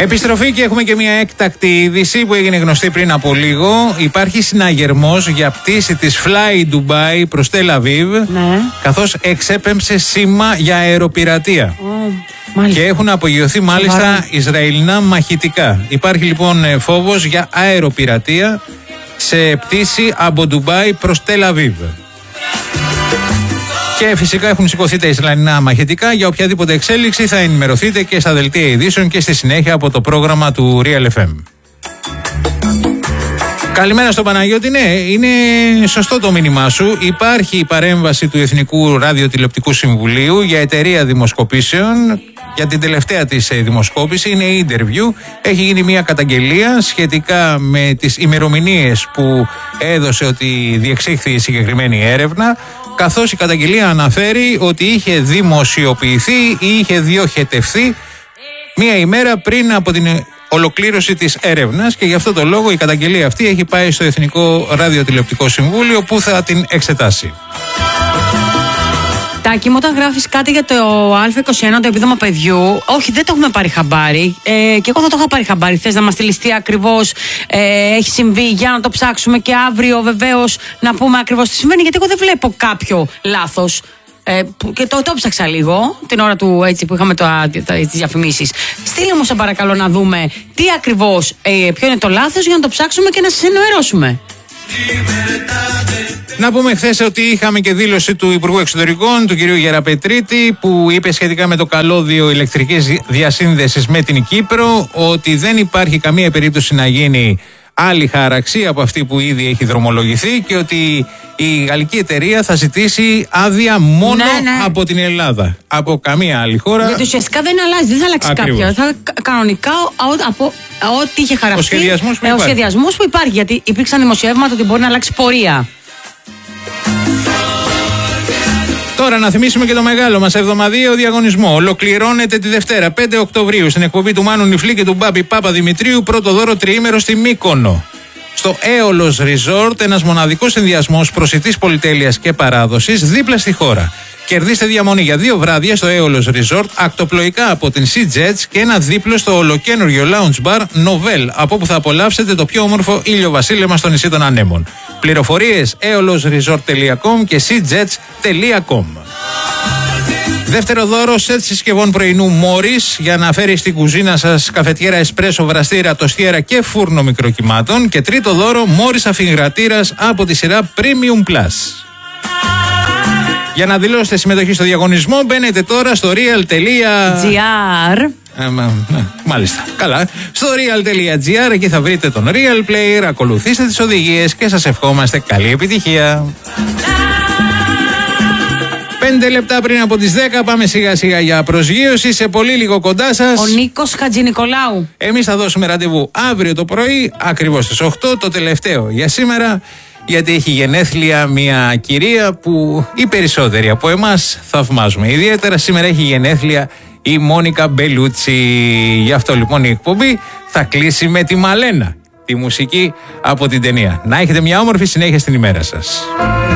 Επιστροφή και έχουμε και μια έκτακτη είδηση που έγινε γνωστή πριν από λίγο. Υπάρχει συναγερμός για πτήση της Fly Dubai προς Τελ Αβίβ, καθώς εξέπεμψε σήμα για αεροπειρατεία. Και έχουν απογειωθεί μάλιστα Ισραηλινά μαχητικά. Υπάρχει λοιπόν φόβος για αεροπειρατεία σε πτήση από Ντουμπάι προς Τελ Αβίβ. Και φυσικά έχουν σηκωθεί τα Ισραηλινά μαχητικά. Για οποιαδήποτε εξέλιξη θα ενημερωθείτε και στα δελτία ειδήσεων και στη συνέχεια από το πρόγραμμα του Real FM. Καλημέρα στον Παναγιώτη. Ναι, είναι σωστό το μήνυμά σου. Υπάρχει η παρέμβαση του Εθνικού Ραδιοτηλεοπτικού Συμβουλίου για εταιρεία δημοσκοπήσεων. Για την τελευταία της δημοσκόπηση είναι interview. Έχει γίνει μια καταγγελία σχετικά με τις ημερομηνίες που έδωσε ότι διεξήχθη η συγκεκριμένη έρευνα, καθώς η καταγγελία αναφέρει ότι είχε δημοσιοποιηθεί ή είχε διοχετευθεί μία ημέρα πριν από την ολοκλήρωση της έρευνας, και γι' αυτό το λόγο η καταγγελία αυτή έχει πάει στο Εθνικό Ραδιοτηλεοπτικό Συμβούλιο που θα την εξετάσει. Τάκη, μου όταν γράφεις κάτι για το Α21, το επίδομα παιδιού, όχι, δεν το έχουμε πάρει χαμπάρι. Και εγώ θα το είχα πάρει χαμπάρι. Θες να μας στείλεις τι ακριβώς έχει συμβεί, για να το ψάξουμε και αύριο βεβαίως να πούμε ακριβώς τι συμβαίνει, γιατί εγώ δεν βλέπω κάποιο λάθος. Και το ψάξα λίγο την ώρα του, έτσι, που είχαμε τις διαφημίσεις. Στείλε μου, σε παρακαλώ, να δούμε τι ακριβώς, ποιο είναι το λάθος, για να το ψάξουμε και να σας ενημερώσουμε. Να πούμε χθες ότι είχαμε και δήλωση του Υπουργού Εξωτερικών, του κυρίου Γεραπετρίτη, που είπε σχετικά με το καλώδιο ηλεκτρικής διασύνδεσης με την Κύπρο ότι δεν υπάρχει καμία περίπτωση να γίνει άλλη χάραξη από αυτή που ήδη έχει δρομολογηθεί και ότι η γαλλική εταιρεία θα ζητήσει άδεια μόνο από την Ελλάδα. Από καμία άλλη χώρα. Γιατί ουσιαστικά δεν αλλάζει, δεν θα αλλάξει κάποια. Θα κανονικά από ό,τι είχε χαρακτηριστεί. Ο σχεδιασμός που υπάρχει. Γιατί υπήρξαν δημοσιεύματα ότι μπορεί να αλλάξει πορεία. Τώρα να θυμίσουμε και το μεγάλο μας εβδομαδιαίο διαγωνισμό. Ολοκληρώνεται τη Δευτέρα, 5 Οκτωβρίου, στην εκπομπή του Μάνου Νιφλή και του Μπάμπη Παπαδημητρίου, πρώτο δώρο τριήμερο στη Μύκονο. Στο Aeolos Resort, ένας μοναδικός συνδυασμός προσιτής πολυτέλειας και παράδοσης δίπλα στη χώρα. Κερδίστε διαμονή για 2 βράδια στο Aeolos Resort, ακτοπλοϊκά από την Sea Jets και ένα δίπλο στο ολοκένουργιο lounge bar Novel, από όπου θα απολαύσετε το πιο όμορφο ήλιο-βασίλεμα στο νησί των Ανέμων. Πληροφορίες aeolosresort.com και seajets.com. Δεύτερο δώρο, σετ συσκευών πρωινού Μόρις για να φέρει στην κουζίνα σας καφετιέρα εσπρέσο, βραστήρα, τοστιέρα και φούρνο μικροκυμάτων. Και τρίτο δώρο, Μόρις αφιγρατήρας από τη σειρά Premium Plus. Για να δηλώσετε συμμετοχή στο διαγωνισμό, μπαίνετε τώρα στο real.gr. Μάλιστα, καλά. Στο real.gr, εκεί θα βρείτε τον Real Player, ακολουθήστε τις οδηγίες και σας ευχόμαστε καλή επιτυχία. 5 λεπτά πριν από τις 10 πάμε σιγά σιγά για προσγείωση. Σε πολύ λίγο κοντά σας ο Νίκος Χατζηνικολάου. Εμείς θα δώσουμε ραντεβού αύριο το πρωί, ακριβώς στις 8, το τελευταίο για σήμερα, γιατί έχει γενέθλια μια κυρία που οι περισσότεροι από εμάς θαυμάζουμε. Ιδιαίτερα σήμερα έχει γενέθλια η Μόνικα Μπελούτσι. Γι' αυτό λοιπόν η εκπομπή θα κλείσει με τη Μαλένα, τη μουσική από την ταινία. Να έχετε μια όμορφη συνέχεια στην ημέρα σας.